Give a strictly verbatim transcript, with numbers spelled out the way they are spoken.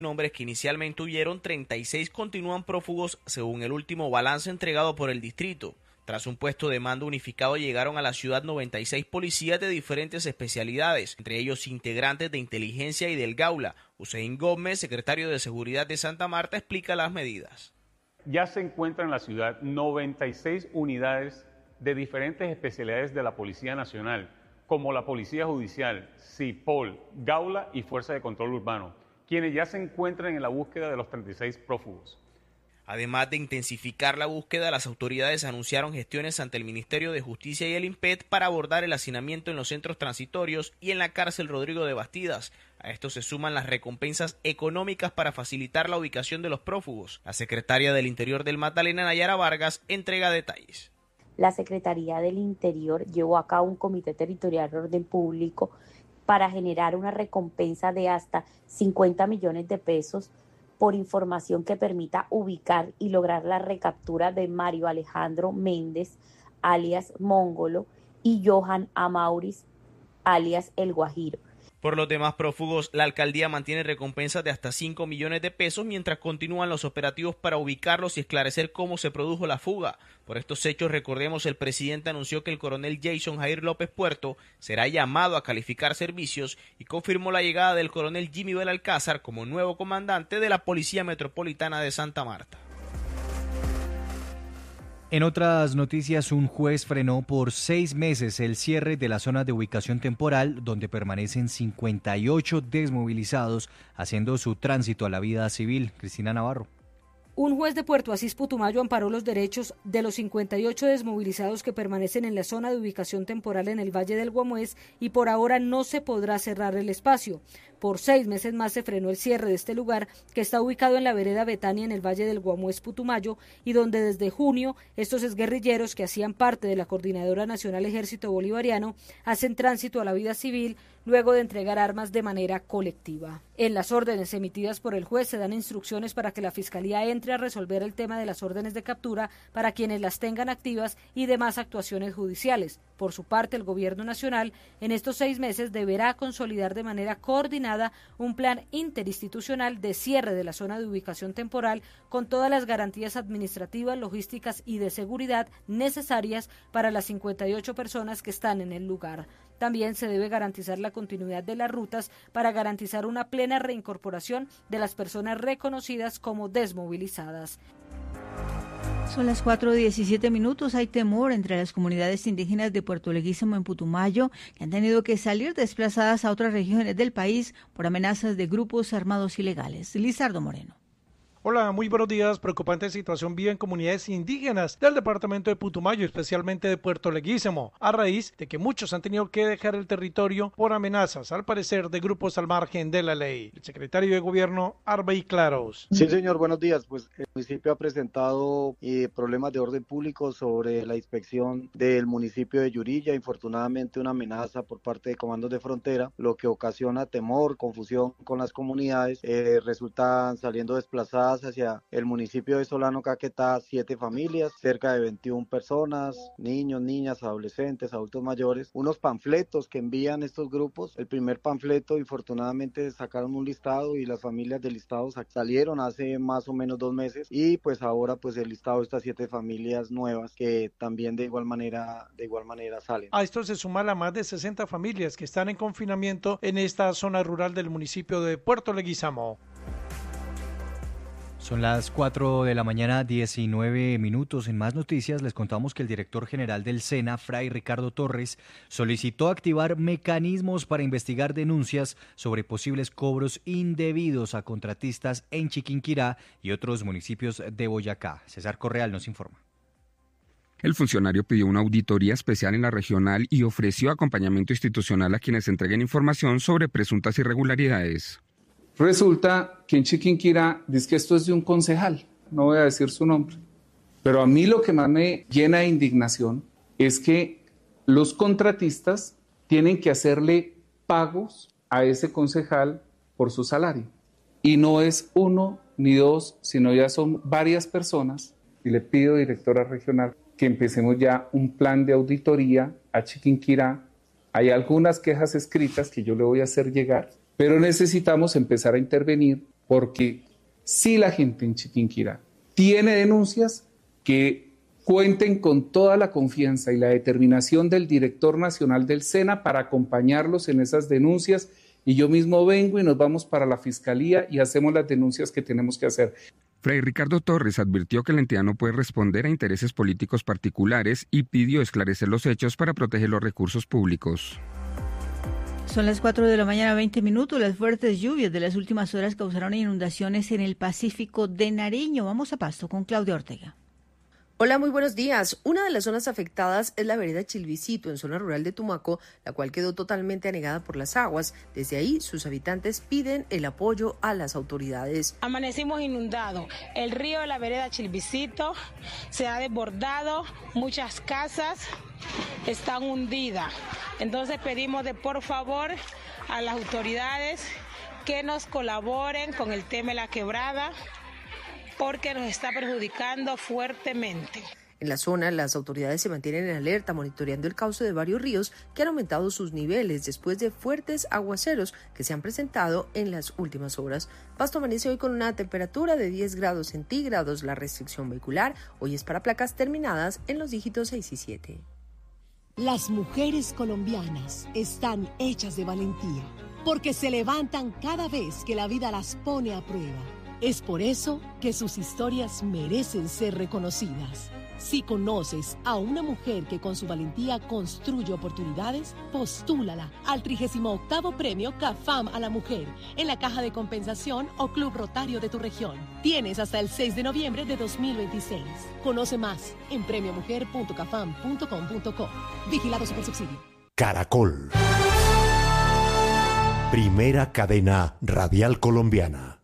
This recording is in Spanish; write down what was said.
Hombres que inicialmente huyeron, treinta y seis continúan prófugos según el último balance entregado por el distrito. Tras un puesto de mando unificado llegaron a la ciudad noventa y seis policías de diferentes especialidades, entre ellos integrantes de inteligencia y del Gaula. Hussein Gómez, secretario de Seguridad de Santa Marta, explica las medidas. Ya se encuentran en la ciudad noventa y seis unidades de diferentes especialidades de la Policía Nacional, como la Policía Judicial, CIPOL, Gaula y Fuerza de Control Urbano, quienes ya se encuentran en la búsqueda de los treinta y seis prófugos. Además de intensificar la búsqueda, las autoridades anunciaron gestiones ante el Ministerio de Justicia y el INPET para abordar el hacinamiento en los centros transitorios y en la cárcel Rodrigo de Bastidas. A esto se suman las recompensas económicas para facilitar la ubicación de los prófugos. La secretaria del Interior del Magdalena, Nayara Vargas, entrega detalles. La Secretaría del Interior llevó a cabo un comité territorial de orden público para generar una recompensa de hasta cincuenta millones de pesos por información que permita ubicar y lograr la recaptura de Mario Alejandro Méndez, alias Mongolo, y Johan Amauris, alias El Guajiro. Por los demás prófugos, la alcaldía mantiene recompensas de hasta cinco millones de pesos mientras continúan los operativos para ubicarlos y esclarecer cómo se produjo la fuga. Por estos hechos, recordemos, el presidente anunció que el coronel Jason Jair López Puerto será llamado a calificar servicios y confirmó la llegada del coronel Jimmy Belalcázar como nuevo comandante de la Policía Metropolitana de Santa Marta. En otras noticias, un juez frenó por seis meses el cierre de la zona de ubicación temporal donde permanecen cincuenta y ocho desmovilizados haciendo su tránsito a la vida civil. Cristina Navarro. Un juez de Puerto Asís, Putumayo, amparó los derechos de los cincuenta y ocho desmovilizados que permanecen en la zona de ubicación temporal en el Valle del Guamués y por ahora no se podrá cerrar el espacio. Por seis meses más se frenó el cierre de este lugar, que está ubicado en la vereda Betania en el Valle del Guamués, Putumayo, y donde desde junio estos exguerrilleros que hacían parte de la Coordinadora Nacional Ejército Bolivariano hacen tránsito a la vida civil luego de entregar armas de manera colectiva. En las órdenes emitidas por el juez se dan instrucciones para que la Fiscalía entre a resolver el tema de las órdenes de captura para quienes las tengan activas y demás actuaciones judiciales. Por su parte, el Gobierno Nacional en estos seis meses deberá consolidar de manera coordinada un plan interinstitucional de cierre de la zona de ubicación temporal con todas las garantías administrativas, logísticas y de seguridad necesarias para las cincuenta y ocho personas que están en el lugar. También se debe garantizar la continuidad de las rutas para garantizar una plena reincorporación de las personas reconocidas como desmovilizadas. Son las cuatro diecisiete minutos. Hay temor entre las comunidades indígenas de Puerto Leguízamo en Putumayo, que han tenido que salir desplazadas a otras regiones del país por amenazas de grupos armados ilegales. Lizardo Moreno. Hola, muy buenos días. Preocupante situación vive en comunidades indígenas del departamento de Putumayo, especialmente de Puerto Leguízamo, a raíz de que muchos han tenido que dejar el territorio por amenazas, al parecer, de grupos al margen de la ley. El secretario de Gobierno, Arbey Claros. Sí, señor, buenos días. Pues el municipio ha presentado eh, problemas de orden público sobre la inspección del municipio de Yurilla. Infortunadamente, una amenaza por parte de comandos de frontera, lo que ocasiona temor, confusión con las comunidades. Eh, resultan saliendo desplazadas hacia el municipio de Solano Caquetá, siete familias, cerca de veintiuna personas, niños, niñas, adolescentes, adultos mayores, unos panfletos que envían estos grupos. El primer panfleto, infortunadamente, sacaron un listado y las familias del listado salieron hace más o menos dos meses y pues ahora pues el listado de estas siete familias nuevas que también de igual manera, de igual manera salen. A esto se suma la más de sesenta familias que están en confinamiento en esta zona rural del municipio de Puerto Leguízamo. Son las cuatro de la mañana, diecinueve minutos. En más noticias les contamos que el director general del SENA, Fray Ricardo Torres, solicitó activar mecanismos para investigar denuncias sobre posibles cobros indebidos a contratistas en Chiquinquirá y otros municipios de Boyacá. César Correal nos informa. El funcionario pidió una auditoría especial en la regional y ofreció acompañamiento institucional a quienes entreguen información sobre presuntas irregularidades. Resulta que en Chiquinquirá dice que esto es de un concejal, no voy a decir su nombre, pero a mí lo que más me llena de indignación es que los contratistas tienen que hacerle pagos a ese concejal por su salario. Y no es uno ni dos, sino ya son varias personas. Y le pido, directora regional, que empecemos ya un plan de auditoría a Chiquinquirá. Hay algunas quejas escritas que yo le voy a hacer llegar, pero necesitamos empezar a intervenir porque si la gente en Chiquinquirá tiene denuncias, que cuenten con toda la confianza y la determinación del director nacional del SENA para acompañarlos en esas denuncias, y yo mismo vengo y nos vamos para la fiscalía y hacemos las denuncias que tenemos que hacer. Fray Ricardo Torres advirtió que la entidad no puede responder a intereses políticos particulares y pidió esclarecer los hechos para proteger los recursos públicos. Son las cuatro de la mañana, veinte minutos. Las fuertes lluvias de las últimas horas causaron inundaciones en el Pacífico de Nariño. Vamos a Pasto con Claudia Ortega. Hola, muy buenos días. Una de las zonas afectadas es la vereda Chilvicito, en zona rural de Tumaco, la cual quedó totalmente anegada por las aguas. Desde ahí, sus habitantes piden el apoyo a las autoridades. Amanecimos inundados. El río de la vereda Chilvicito se ha desbordado, muchas casas están hundidas. Entonces pedimos de por favor a las autoridades que nos colaboren con el tema de la quebrada, porque nos está perjudicando fuertemente. En la zona, las autoridades se mantienen en alerta, monitoreando el cauce de varios ríos que han aumentado sus niveles después de fuertes aguaceros que se han presentado en las últimas horas. Pasto amanece hoy con una temperatura de diez grados centígrados. La restricción vehicular hoy es para placas terminadas en los dígitos seis y siete. Las mujeres colombianas están hechas de valentía, porque se levantan cada vez que la vida las pone a prueba. Es por eso que sus historias merecen ser reconocidas. Si conoces a una mujer que con su valentía construye oportunidades, postúlala al trigésimo octavo Premio CAFAM a la Mujer en la Caja de Compensación o Club Rotario de tu región. Tienes hasta el seis de noviembre de dos mil veintiséis. Conoce más en premio mujer punto cafam punto com punto co. Vigilado Supersubsidio. Caracol. Primera cadena radial colombiana.